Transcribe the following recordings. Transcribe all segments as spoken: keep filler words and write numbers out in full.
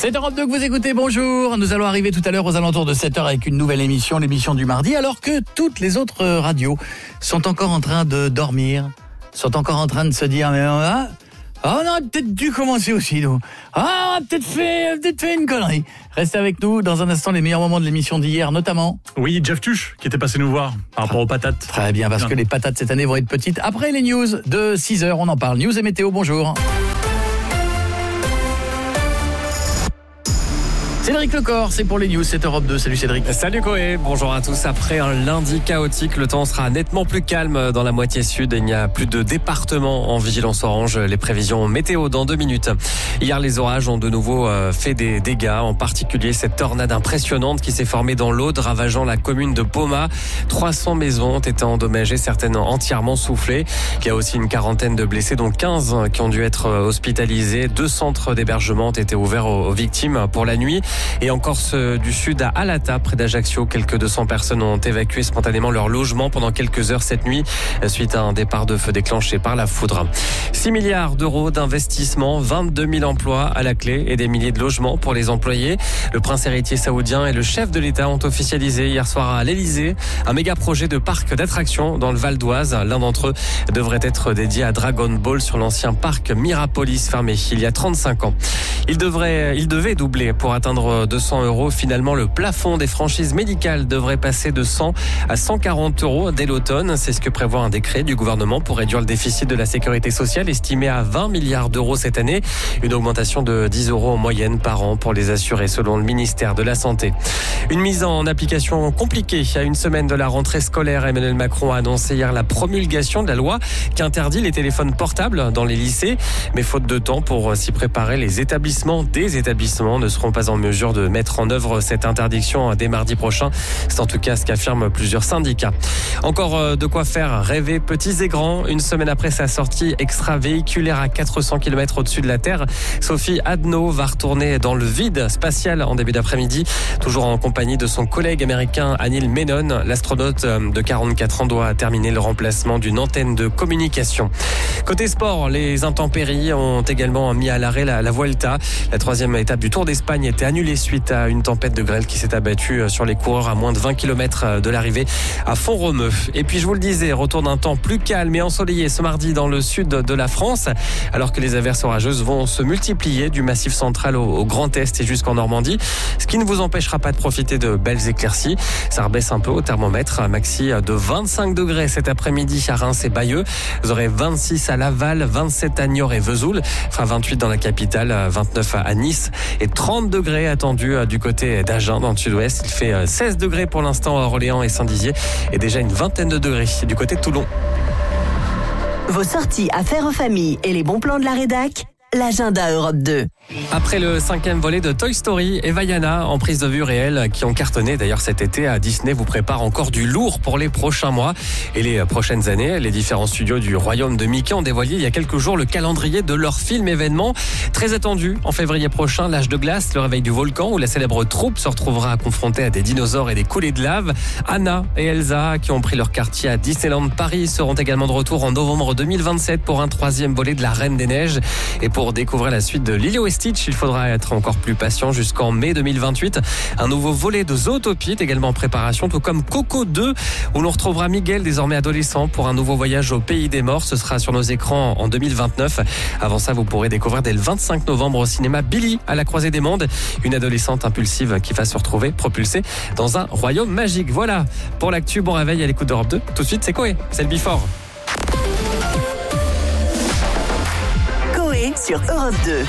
C'est Europe deux que vous écoutez, bonjour. Nous allons arriver tout à l'heure aux alentours de sept heures avec une nouvelle émission, l'émission du mardi, alors que toutes les autres radios sont encore en train de dormir, sont encore en train de se dire, mais ah, ah on aurait peut-être dû commencer aussi, nous. Ah, on a peut-être fait, peut-être fait une connerie. Restez avec nous, dans un instant, les meilleurs moments de l'émission d'hier, notamment. Oui, Jeff Tuch, qui était passé nous voir par rapport aux patates. Très bien, parce que les patates cette année vont être petites. Après les news de six heures, on en parle. News et météo, bonjour. Cédric Lecor, c'est pour les news, c'est Europe deux. Salut Cédric. Salut Koé, bonjour à tous. Après un lundi chaotique, le temps sera nettement plus calme dans la moitié sud. Il n'y a plus de départements en vigilance orange. Les prévisions météo dans deux minutes. Hier, les orages ont de nouveau fait des dégâts, en particulier cette tornade impressionnante qui s'est formée dans l'Aude, ravageant la commune de Poma. trois cents maisons ont été endommagées, certaines entièrement soufflées. Il y a aussi une quarantaine de blessés, dont quinze qui ont dû être hospitalisés. Deux centres d'hébergement ont été ouverts aux victimes pour la nuit. Et en Corse du Sud, à Alata, près d'Ajaccio, quelques deux cents personnes ont évacué spontanément leur logement pendant quelques heures cette nuit, suite à un départ de feu déclenché par la foudre. six milliards d'euros d'investissement, vingt-deux mille emplois à la clé et des milliers de logements pour les employés. Le prince héritier saoudien et le chef de l'État ont officialisé hier soir à l'Elysée un méga projet de parc d'attractions dans le Val d'Oise. L'un d'entre eux devrait être dédié à Dragon Ball sur l'ancien parc Mirapolis, fermé il y a trente-cinq ans. Il devrait, il devait doubler pour atteindre deux cents euros. Finalement, le plafond des franchises médicales devrait passer de cent à cent quarante euros dès l'automne. C'est ce que prévoit un décret du gouvernement pour réduire le déficit de la sécurité sociale, estimé à vingt milliards d'euros cette année. Une augmentation de dix euros en moyenne par an pour les assurés, selon le ministère de la Santé. Une mise en application compliquée. À une semaine de la rentrée scolaire, Emmanuel Macron a annoncé hier la promulgation de la loi qui interdit les téléphones portables dans les lycées. Mais faute de temps pour s'y préparer, les établissements, des établissements ne seront pas en mesure de mettre en œuvre cette interdiction dès mardi prochain. C'est en tout cas ce qu'affirment plusieurs syndicats. Encore de quoi faire rêver petits et grands. Une semaine après sa sortie extravéhiculaire à quatre cents kilomètres au-dessus de la Terre, Sophie Adno va retourner dans le vide spatial en début d'après-midi, toujours en compagnie de son collègue américain Anil Menon. L'astronaute de quarante-quatre ans doit terminer le remplacement d'une antenne de communication. Côté sport, les intempéries ont également mis à l'arrêt la, la Vuelta. La troisième étape du Tour d'Espagne était annulée suite à une tempête de grêle qui s'est abattue sur les coureurs à moins de vingt kilomètres de l'arrivée à Font-Romeu. Et puis je vous le disais, retour d'un temps plus calme et ensoleillé ce mardi dans le sud de la France, alors que les averses orageuses vont se multiplier du Massif central au, au Grand Est et jusqu'en Normandie, ce qui ne vous empêchera pas de profiter de belles éclaircies. Ça rebaisse un peu au thermomètre, maxi de vingt-cinq degrés cet après-midi à Reims et Bayeux. Vous aurez vingt-six à Laval, vingt-sept à Niort et Vesoul, enfin vingt-huit dans la capitale, vingt-neuf à Nice et trente degrés attendu du côté d'Agen dans le sud-ouest. Il fait seize degrés pour l'instant à Orléans et Saint-Dizier et déjà une vingtaine de degrés du côté de Toulon. Vos sorties affaires en famille et les bons plans de la rédac, l'agenda Europe deux. Après le cinquième volet de Toy Story et Vaiana en prise de vue réelle qui ont cartonné d'ailleurs cet été, à Disney vous prépare encore du lourd pour les prochains mois et les prochaines années. Les différents studios du royaume de Mickey ont dévoilé il y a quelques jours le calendrier de leur film événement très attendu en février prochain, L'Âge de glace, le réveil du volcan, où la célèbre troupe se retrouvera confrontée à des dinosaures et des coulées de lave. Anna et Elsa, qui ont pris leur quartier à Disneyland Paris, seront également de retour en novembre deux mille vingt-sept pour un troisième volet de La Reine des Neiges. Et pour découvrir la suite de Lilo et Stitch, il faudra être encore plus patient jusqu'en mai deux mille vingt-huit. Un nouveau volet de Zootopie est également en préparation, tout comme Coco deux, où l'on retrouvera Miguel, désormais adolescent, pour un nouveau voyage au pays des morts. Ce sera sur nos écrans en deux mille vingt-neuf. Avant ça, vous pourrez découvrir dès le vingt-cinq novembre au cinéma Billy à la croisée des mondes, une adolescente impulsive qui va se retrouver propulsée dans un royaume magique. Voilà pour l'actu. Bon réveil à l'écoute d'Europe deux. Tout de suite, c'est Koé, c'est le Before. Koé sur Europe deux.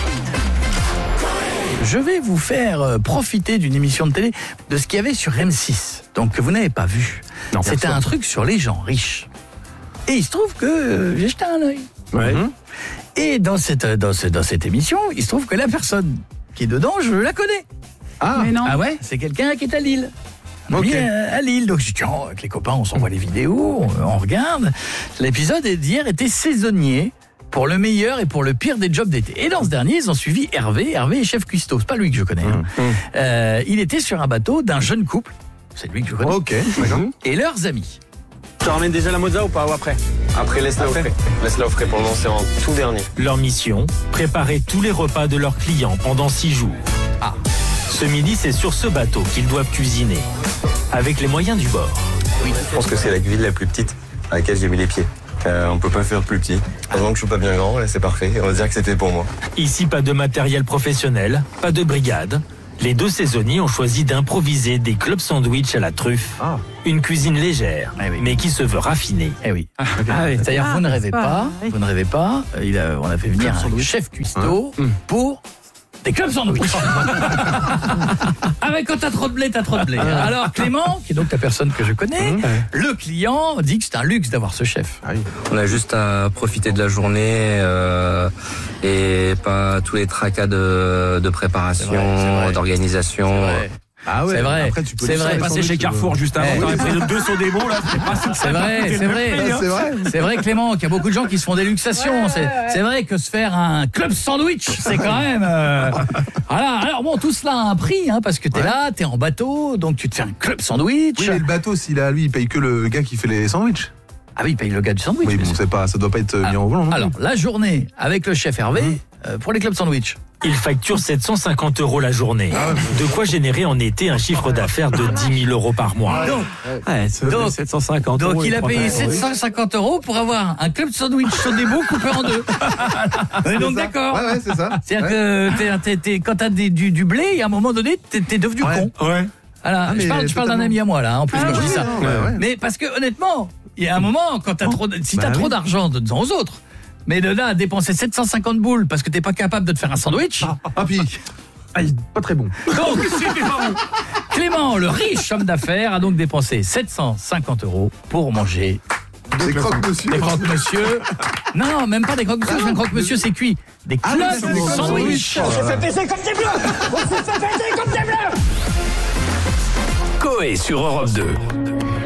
Je vais vous faire profiter d'une émission de télé de ce qu'il y avait sur M six, donc que vous n'avez pas vu. Non, c'était un truc sur les gens riches. Et il se trouve que j'ai jeté un œil. Ouais. Mmh. Et dans cette, dans, ce, dans cette émission, il se trouve que la personne qui est dedans, je la connais. Ah, Mais non. Ah ouais, c'est quelqu'un qui est à Lille. Ok. Oui, à Lille. Donc je dis, tiens, avec les copains, on s'envoie les vidéos, on, on regarde. L'épisode d'hier était saisonnier pour le meilleur et pour le pire des jobs d'été. Et dans ce dernier, ils ont suivi Hervé. Hervé est chef cuistot. C'est pas lui que je connais. Hein. Mmh. Euh, il était sur un bateau d'un jeune couple. C'est lui que je connais. Ok, d'accord. Et leurs amis. Tu ramènes déjà la mozza ou pas ou après? Après, laisse-la au frais. Laisse-la au frais pour le lancer en tout dernier. Leur mission, préparer tous les repas de leurs clients pendant six jours. Ah. Ce midi, c'est sur ce bateau qu'ils doivent cuisiner, avec les moyens du bord. Oui. Je pense que c'est la cuisine la plus petite à laquelle j'ai mis les pieds. Euh, on peut pas faire plus petit. Heureusement que je suis pas bien grand, là c'est parfait. On va dire que c'était pour moi. Ici, pas de matériel professionnel, pas de brigade. Les deux saisonniers ont choisi d'improviser des clubs sandwich à la truffe. Ah. Une cuisine légère, Eh oui. mais qui se veut raffinée. Eh oui. Ah oui. C'est-à-dire, Ah, vous ne rêvez pas, pas, oui. vous ne rêvez pas. Il a, on a fait venir un chef cuistot pour des clubs sandwich. Ah mais quand t'as trop de blé, t'as trop de blé. Alors Clément, qui est donc la personne que je connais, le client dit que c'est un luxe d'avoir ce chef. On a juste à profiter de la journée euh, et pas tous les tracas de, de préparation, C'est vrai, c'est vrai. d'organisation. C'est vrai. Ah C'est vrai. Après, tu peux C'est les vrai. faire Passer les chez sandwichs, Carrefour euh, juste avant, Eh t'aurais oui. pris le deux sur des bons là. C'est vrai, c'est vrai. C'est vrai. C'est vrai Clément, qu'il y a beaucoup de gens qui se font des luxations. C'est c'est vrai que se faire un club sandwich, c'est quand même... euh, Voilà. Alors bon, tout cela a un prix, hein, parce que t'es là, t'es en bateau, donc tu te fais un club sandwich. Oui, mais le bateau, s'il a, lui, il paye que le gars qui fait les sandwichs. Ah oui, il paye le gars du sandwich. Oui, bien bon, sûr. c'est pas, ça doit pas être mis en volant, non Alors, plus. la journée avec le chef Hervé euh, pour les clubs sandwich. Il facture sept cent cinquante euros la journée. De quoi générer en été un chiffre d'affaires de dix mille euros par mois. Donc, donc, sept cent cinquante donc euros il et a payé trente euros. sept cent cinquante euros pour avoir un club sandwich sur des bouts coupé en deux. On est donc C'est ça. d'accord. Ouais, ouais, c'est ça. C'est-à-dire Ouais. que t'es, t'es, t'es, quand t'as des, du, du blé, à un moment donné, t'es, t'es devenu Ouais. con. Ouais. Voilà. Ah, mais je parle, je parle d'un totalement. ami à moi là, en plus Ah, quand je oui, dis ça. non, ouais, ouais. Mais parce que honnêtement, il y a un moment quand t'as trop, de- si t'as Bah trop oui. d'argent, donne-en aux autres. Mais de là à dépenser sept cent cinquante boules parce que t'es pas capable de te faire un sandwich. Ah, puis, ah, il- pas très bon. Donc, Clément, le riche homme d'affaires, a donc dépensé sept cent cinquante euros pour manger Des croque-monsieur. des croque-monsieur. Non, non, même pas des croque-monsieur, parce qu'un croque-monsieur c'est cuit. Des Ah, clubs mais c'est des clubs sandwich. Coé sur Europe deux.